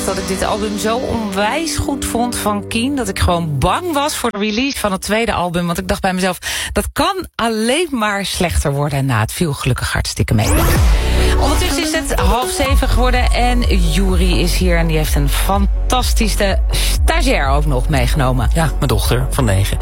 dat ik dit album zo onwijs goed vond van Keen, dat ik gewoon bang was voor de release van het tweede album. Want ik dacht bij mezelf, dat kan alleen maar slechter worden. Nou, het viel gelukkig hartstikke mee. Ondertussen is het 6:30 geworden en Juri is hier en die heeft een fantastische stagiair ook nog meegenomen. Ja, mijn dochter van 9.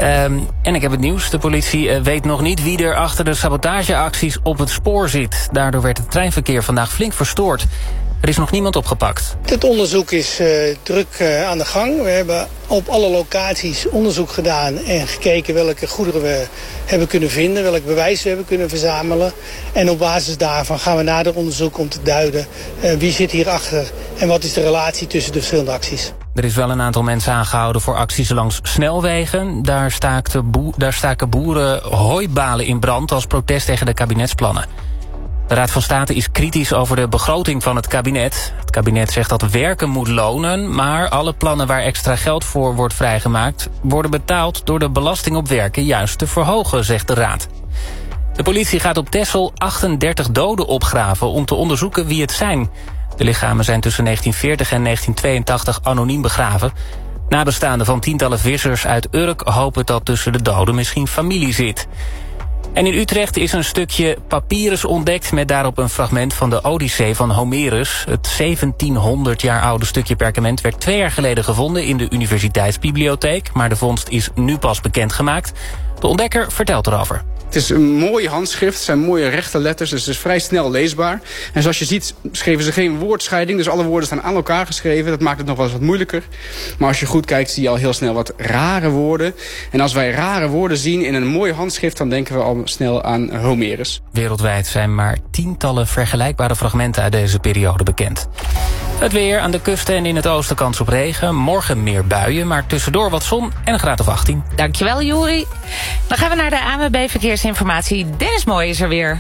En ik heb het nieuws. De politie weet nog niet wie er achter de sabotageacties op het spoor zit. Daardoor werd het treinverkeer vandaag flink verstoord. Er is nog niemand opgepakt. Het onderzoek is druk aan de gang. We hebben op alle locaties onderzoek gedaan en gekeken welke goederen we hebben kunnen vinden, welk bewijs we hebben kunnen verzamelen. En op basis daarvan gaan we nader onderzoeken om te duiden wie zit hierachter en wat is de relatie tussen de verschillende acties. Er is wel een aantal mensen aangehouden voor acties langs snelwegen. Daar staken boeren hooibalen in brand als protest tegen de kabinetsplannen. De Raad van State is kritisch over de begroting van het kabinet. Het kabinet zegt dat werken moet lonen, maar alle plannen waar extra geld voor wordt vrijgemaakt worden betaald door de belasting op werken juist te verhogen, zegt de Raad. De politie gaat op Texel 38 doden opgraven om te onderzoeken wie het zijn. De lichamen zijn tussen 1940 en 1982 anoniem begraven. Nabestaanden van tientallen vissers uit Urk hopen dat tussen de doden misschien familie zit. En in Utrecht is een stukje papyrus ontdekt met daarop een fragment van de Odyssee van Homerus. Het 1700 jaar oude stukje perkament werd 2 jaar geleden gevonden in de universiteitsbibliotheek, maar de vondst is nu pas bekendgemaakt. De ontdekker vertelt erover. Het is een mooie handschrift, het zijn mooie rechte letters, dus het is vrij snel leesbaar. En zoals je ziet schreven ze geen woordscheiding, dus alle woorden staan aan elkaar geschreven. Dat maakt het nog wel eens wat moeilijker. Maar als je goed kijkt zie je al heel snel wat rare woorden. En als wij rare woorden zien in een mooi handschrift, dan denken we al snel aan Homerus. Wereldwijd zijn maar tientallen vergelijkbare fragmenten uit deze periode bekend. Het weer aan de kusten en in het oosten kans op regen. Morgen meer buien, maar tussendoor wat zon en een graad of 18. Dankjewel, Juri. Dan gaan we naar de ANWB Verkeersinformatie. Dennis Mooi is er weer.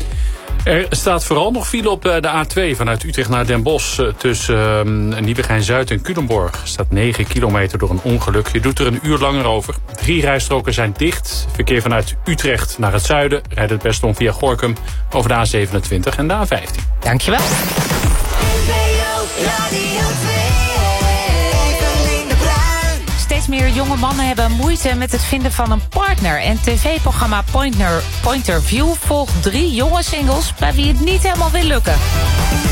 Er staat vooral nog file op de A2 vanuit Utrecht naar Den Bosch. Tussen Nieuwegein-Zuid en Culemborg staat 9 kilometer door een ongeluk. Je doet er een uur langer over. 3 rijstroken zijn dicht. Verkeer vanuit Utrecht naar het zuiden rijdt het best om via Gorinchem over de A27 en de A15. Dankjewel. Steeds meer jonge mannen hebben moeite met het vinden van een partner. En tv-programma Point of View volgt 3 jonge singles bij wie het niet helemaal wil lukken.